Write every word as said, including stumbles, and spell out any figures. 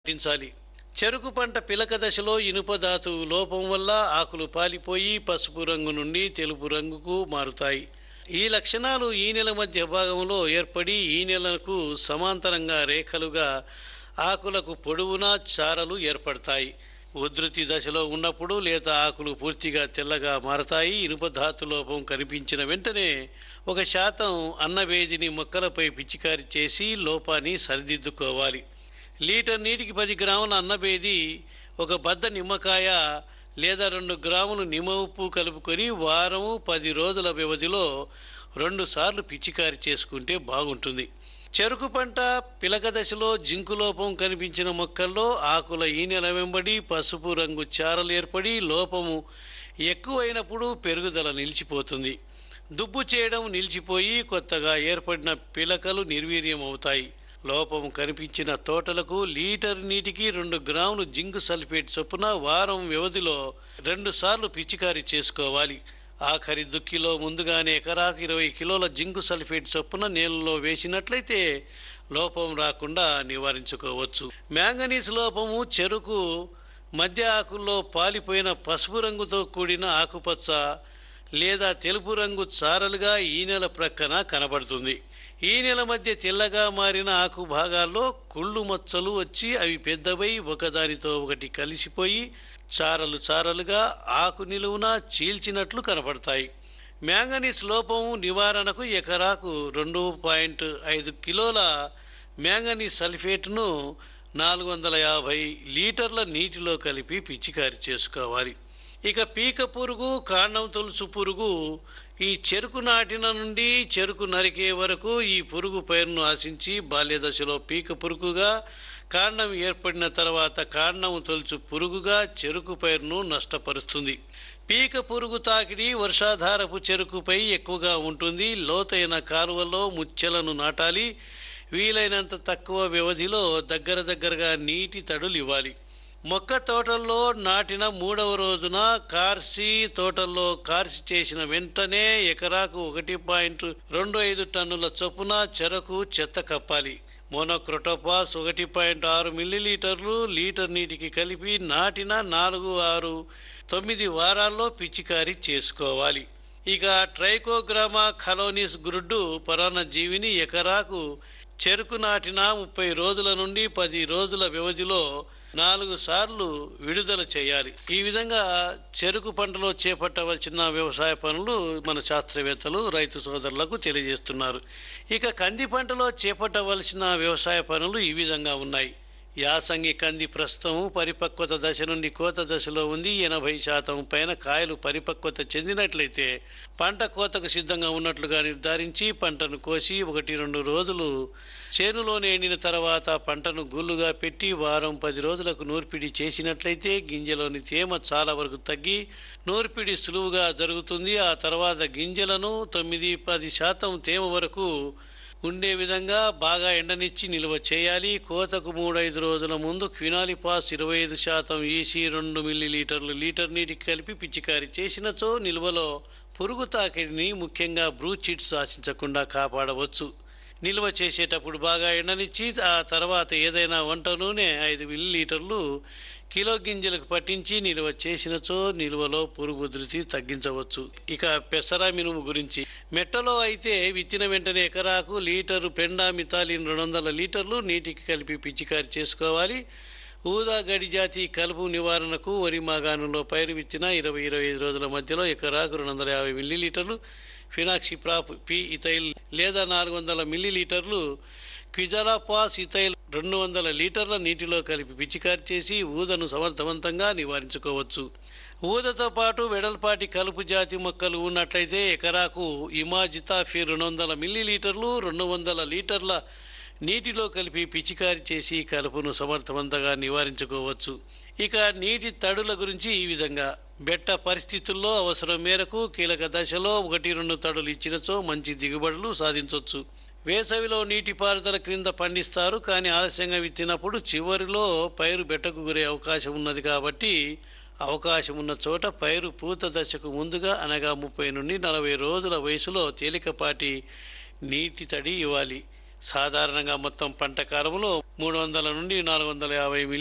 పాటించాలి. చెరకు పంట పిలక దశలో ఇనుప ధాతువు లోపం వల్ల ఆకులు పాలిపోయి పసుపు రంగు నుండి తెలుపు రంగుకు మారుతాయి. ఈ లక్షణాలు ఈ నెల మధ్య భాగంలో ఏర్పడి ఈ నెలకు సమాంతరంగా రేఖలుగా ఆకులకు పొడవునా చారలు ఏర్పడతాయి. ఉధృతి దశలో ఉన్నప్పుడు లేత ఆకులు పూర్తిగా తెల్లగా మారతాయి. ఇనుప ధాతు లోపం కనిపించిన వెంటనే ఒక శాతం అన్నబేదిని మొక్కలపై పిచికారి చేసి లోపాన్ని సరిదిద్దుకోవాలి. లీటర్ నీటికి పది గ్రాముల అన్నబేది, ఒక బద్ద నిమ్మకాయ లేదా రెండు గ్రాములు నిమ్మ ఉప్పు కలుపుకొని వారము పది రోజుల వ్యవధిలో రెండు సార్లు పిచికారి చేసుకుంటే బాగుంటుంది. చెరుకు పంట పిలక దశలో జింకు లోపం కనిపించిన మొక్కల్లో ఆకుల ఈనెల వెంబడి పసుపు రంగు చారలు ఏర్పడి లోపము ఎక్కువైనప్పుడు పెరుగుదల నిలిచిపోతుంది. దుబ్బు చేయడం నిలిచిపోయి కొత్తగా ఏర్పడిన పిలకలు నిర్వీర్యం అవుతాయి. లోపం కనిపించిన తోటలకు లీటర్ నీటికి రెండు గ్రాములు జింక్ సల్ఫేట్ చొప్పున వారం వ్యవధిలో రెండు సార్లు పిచికారీ చేసుకోవాలి. ఆఖరి దుక్కిలో ముందుగానే ఎకరాకు ఇరవై కిలోల జింకు సల్ఫేట్ చొప్పున నేలలో వేసినట్లయితే లోపం రాకుండా నివారించుకోవచ్చు. మ్యాంగనీస్ లోపము చెరుకు మధ్య ఆకుల్లో పాలిపోయిన పసుపు రంగుతో కూడిన ఆకుపచ్చ లేదా తెలుపు రంగు చారలుగా ఈ నెల ప్రక్కన కనబడుతుంది. ఈ నెల మధ్య తెల్లగా మారిన ఆకు భాగాల్లో కుళ్ళు మచ్చలు వచ్చి అవి పెద్దవై ఒకదానితో ఒకటి కలిసిపోయి చారలు చారలుగా ఆకు నిలువున చీల్చినట్లు కనపడతాయి. మ్యాంగనీస్ లోపం నివారణకు ఎకరాకు రెండు పాయింట్ ఐదు కిలోల మ్యాంగనీస్ సల్ఫేట్ను నాలుగు వందల యాభై లీటర్ల నీటిలో కలిపి పిచికారి చేసుకోవాలి. ఇక పీక పురుగు, కాండం తొలుచు పురుగు. ఈ చెరుకు నాటిన నుండి చెరుకు నరికే వరకు ఈ పురుగు పైరును ఆశించి బాల్యదశలో పీక పురుగుగా, కాండం ఏర్పడిన తర్వాత కాండం తొలుచు పురుగుగా చెరుకు పైరును నష్టపరుస్తుంది. పీక పురుగు తాకిడి వర్షాధారపు చెరుకుపై ఎక్కువగా ఉంటుంది. లోతైన కాలువల్లో ముచ్చెలను నాటాలి. వీలైనంత తక్కువ వ్యవధిలో దగ్గర దగ్గరగా నీటి తడులు ఇవ్వాలి. మొక్క తోటల్లో నాటిన మూడవ రోజున కార్సి తోటల్లో కార్సి చేసిన వెంటనే ఎకరాకు ఒకటి పాయింట్ రెండు ఐదు టన్నుల చొప్పున చెరకు చెత్త కప్పాలి. మోనోక్రోటోపాస్ ఒకటి పాయింట్ ఆరు మిల్లీలీటర్లు లీటర్ నీటికి కలిపి నాటిన నాలుగు ఆరు తొమ్మిది వారాల్లో పిచికారీ చేసుకోవాలి. ఇక ట్రైకోగ్రామా కలోనిస్ గురుడ్డు పరాన్నజీవిని ఎకరాకు చెరుకు నాటిన ముప్పై రోజుల నుండి పది రోజుల వ్యవధిలో నాలుగు సార్లు విడుదల చేయాలి. ఈ విధంగా చెరుకు పంటలో చేపట్టవలసిన వ్యవసాయ పనులు మన శాస్త్రవేత్తలు రైతు సోదరులకు తెలియజేస్తున్నారు. ఇక కంది పంటలో చేపట్టవలసిన వ్యవసాయ పనులు ఈ విధంగా ఉన్నాయి. యాసంగి కంది ప్రస్తుతం పరిపక్వత దశ నుండి కోత దశలో ఉంది. ఎనభై శాతం పైన కాయలు పరిపక్వత చెందినట్లయితే పంట కోతకు సిద్ధంగా ఉన్నట్లుగా నిర్ధారించి పంటను కోసి ఒకటి రెండు రోజులు చేనులోనే ఎండిన తర్వాత పంటను గుళ్ళుగా పెట్టి వారం పది రోజులకు నూర్పిడి చేసినట్లయితే గింజలోని తేమ చాలా వరకు తగ్గి నూర్పిడి సులువుగా జరుగుతుంది. ఆ తర్వాత గింజలను తొమ్మిది పది శాతం తేమ వరకు ఉండే విధంగా బాగా ఎండనిచ్చి నిల్వ చేయాలి. కోతకు మూడైదు రోజుల ముందు క్వినాలిపాస్ ఇరవై ఐదు శాతం ఈసీ రెండు మిల్లీలీటర్లు లీటర్ నీటికి కలిపి పిచికారి చేసినచో నిల్వలో పురుగు తాకిడిని ముఖ్యంగా బ్రూచిట్స్ ఆశించకుండా కాపాడవచ్చు. నిల్వ చేసేటప్పుడు బాగా ఎండనిచ్చి ఆ తర్వాత ఏదైనా వంట నూనె ఐదు మిల్లీలీటర్లు కిలో గింజలకు పట్టించి నిల్వ చేసినచో నిల్వలో పురుగు ఉధృతి తగ్గించవచ్చు. ఇక పెసర మినుము గురించి, మెట్టలో అయితే విత్తిన వెంటనే ఎకరాకు లీటరు పెండా మితాలిన్ రెండు వందల లీటర్లు నీటికి కలిపి పిచికారి చేసుకోవాలి. ఊదా గడి జాతి కలుపు నివారణకు వరి మాగాణంలో పైరు విత్తిన ఇరవై ఇరవై ఐదు రోజుల మధ్యలో ఎకరాకు రెండు వందల యాభై మిల్లీలీటర్లు ఫినాక్సిప్రాప్ పి ఇథైల్ లేదా నాలుగు వందల మిల్లీలీటర్లు క్విజాలాపాస్ ఇథైల్ రెండు వందల లీటర్ల నీటిలో కలిపి పిచికారి చేసి ఊదను సమర్థవంతంగా నివారించుకోవచ్చు. ఊదతో పాటు వెడల్పాటి కలుపు జాతి మొక్కలు ఉన్నట్లయితే ఎకరాకు ఇమాజితాఫిర్ రెండు వందల మిల్లీలీటర్లు రెండు వందల లీటర్ల నీటిలో కలిపి పిచికారి చేసి కలుపును సమర్థవంతంగా నివారించుకోవచ్చు. ఇక నీటి తడుల గురించి ఈ విధంగా, బెట్ట పరిస్థితుల్లో అవసరం మేరకు కీలక దశలో ఒకటి రెండు తడులు ఇచ్చినచో మంచి దిగుబడులు సాధించవచ్చు. వేసవిలో నీటిపారుదల క్రింద పండిస్తారు, కానీ ఆలస్యంగా విత్తినప్పుడు చివరిలో పైరు బెట్టకు గురే అవకాశం ఉన్నది. కాబట్టి అవకాశం ఉన్న చోట పైరు పూత దశకు ముందుగా అనగా ముప్పై నుండి నలభై రోజుల వయసులో తేలికపాటి నీటి తడి ఇవ్వాలి. సాధారణంగా మొత్తం పంట కాలంలో మూడు వందల నుండి నాలుగు వందల యాభై